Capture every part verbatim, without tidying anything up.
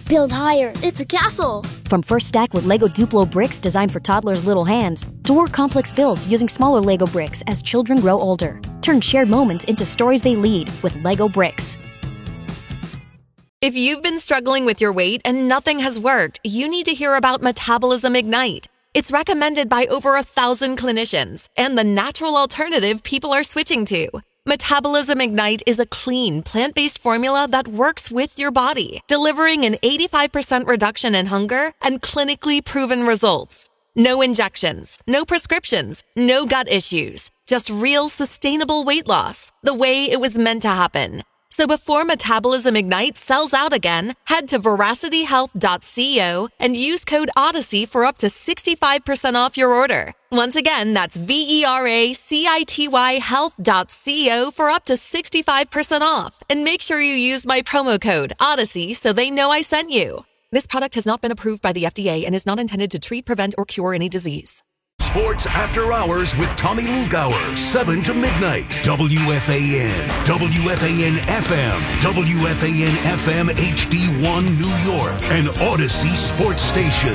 Build higher. It's a castle. From first stack with Lego Duplo bricks designed for toddlers' little hands, to more complex builds using smaller Lego bricks as children grow older. Turn shared moments into stories they lead with Lego bricks. If you've been struggling with your weight and nothing has worked, you need to hear about Metabolism Ignite. It's recommended by over a thousand clinicians and the natural alternative people are switching to. Metabolism Ignite is a clean, plant-based formula that works with your body, delivering an eighty-five percent reduction in hunger and clinically proven results. No injections, no prescriptions, no gut issues, just real sustainable weight loss, the way it was meant to happen. So before Metabolism Ignite sells out again, head to veracity health dot co and use code Odyssey for up to sixty-five percent off your order. Once again, that's V E R A C I T Y health dot co for up to sixty-five percent off. And make sure you use my promo code Odyssey so they know I sent you. This product has not been approved by the F D A and is not intended to treat, prevent, or cure any disease. Sports After Hours with Tommy Lugauer, seven to midnight. W F A N, W F A N F M, W F A N F M H D one New York, and Odyssey Sports Station.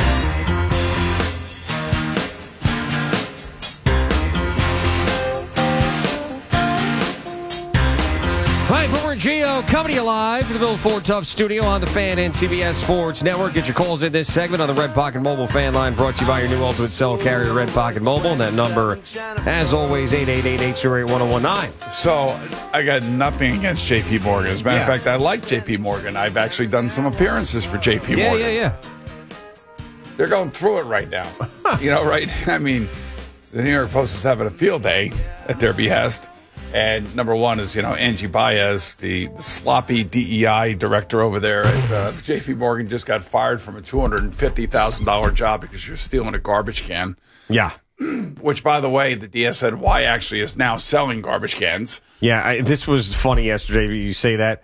Hi, Boomer and Gio coming to you live from the Bill Ford Tough studio on the Fan and C B S Sports Network. Get your calls in this segment on the Red Pocket Mobile fan line, brought to you by your new Ultimate Cell carrier, Red Pocket Mobile. And that number, as always, eight eight eight, eight zero eight, one zero one nine. So I got nothing against J P Morgan. As a matter Yeah. of fact, I like J P Morgan. I've actually done some appearances for J P Yeah, Morgan. yeah, yeah. They're going through it right now. You know, right? I mean, the New York Post is having a field day at their behest. And number one is, you know, Angie Baez, the, the sloppy D E I director over there at uh, J P Morgan, just got fired from a two hundred fifty thousand dollars job because you're stealing a garbage can. Yeah. Which, by the way, the D S N Y actually is now selling garbage cans. Yeah, I, this was funny yesterday. You say that.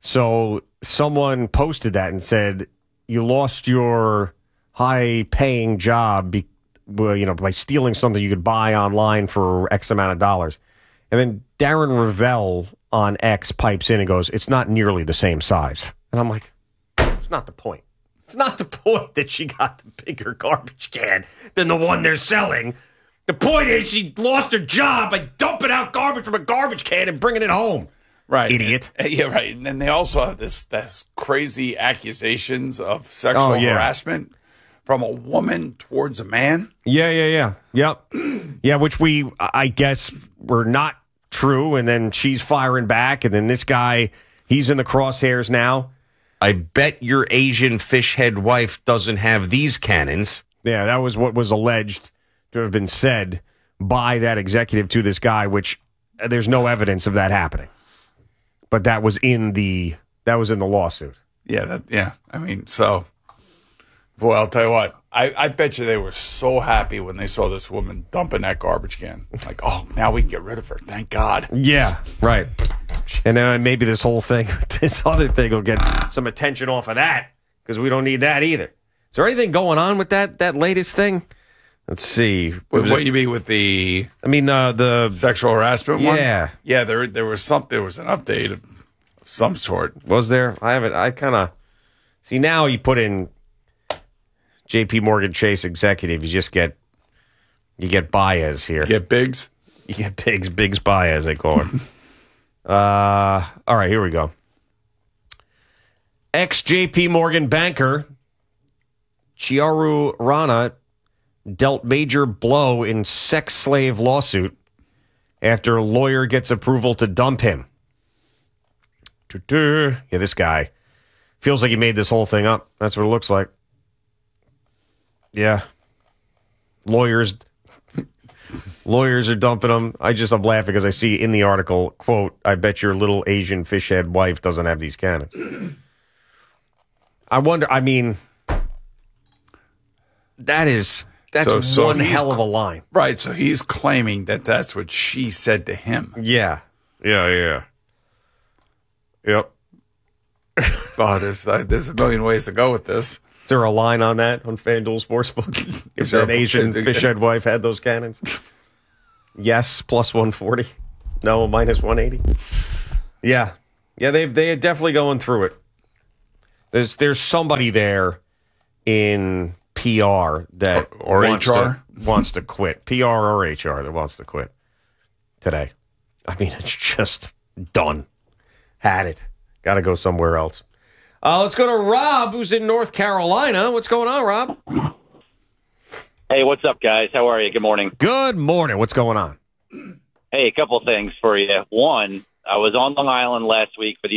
So someone posted that and said, you lost your high-paying job be, well, you know, by stealing something you could buy online for X amount of dollars. And then Darren Ravel on X pipes in and goes, it's not nearly the same size. And I'm like, it's not the point. It's not the point that she got the bigger garbage can than the one they're selling. The point is she lost her job by dumping out garbage from a garbage can and bringing it home. Right. Idiot. And, yeah, right. And then they also have this, this crazy accusations of sexual Oh, yeah. harassment from a woman towards a man. Yeah, yeah, yeah. Yep. Yeah, which we, I guess, were not true. And then she's firing back. And then this guy, he's in the crosshairs now. I bet your Asian fish head wife doesn't have these cannons. Yeah, that was what was alleged to have been said by that executive to this guy, which uh, there's no evidence of that happening. But that was in the that was in the lawsuit. Yeah, that, yeah. I mean, so, boy, I'll tell you what. I, I bet you they were so happy when they saw this woman dumping that garbage can. Like, oh, now we can get rid of her. Thank God. Yeah, right. And then maybe this whole thing, this other thing will get some attention off of that because we don't need that either. Is there anything going on with that that latest thing? Let's see. What, what you mean with the? I mean the the sexual harassment one. Yeah, yeah. There there was some. There was an update of some sort. Was there? I haven't. I kind of see now. You put in J P Morgan Chase executive. You just get you get Baez here. You get Biggs. You get Biggs. Biggs Baez. They call her. uh, all right. Here we go. Ex J P Morgan banker Chiaru Rana dealt major blow in sex slave lawsuit after lawyer gets approval to dump him. Yeah, this guy feels like he made this whole thing up. That's what it looks like. Yeah. Lawyers lawyers are dumping him. I just, I'm laughing because I see in the article, quote, I bet your little Asian fish head wife doesn't have these cannons. I wonder, I mean, that is... That's so, so one hell of a line. Right, so he's claiming that that's what she said to him. Yeah. Yeah, yeah. Yep. Oh, there's, uh, there's a million ways to go with this. Is there a line on that on FanDuel Sportsbook? If that Asian fishhead wife had those cannons? Yes, plus one forty. No, minus one eighty. Yeah. Yeah, they've, they are definitely going through it. There's there's somebody there in P R that or, or wants H R to, wants to quit. P R or H R that wants to quit today. I mean, it's just done. Had it. Got to go somewhere else. Uh, let's go to Rob, who's in North Carolina. What's going on, Rob? Hey, what's up, guys? How are you? Good morning. Good morning. What's going on? Hey, a couple things for you. One, I was on Long Island last week for the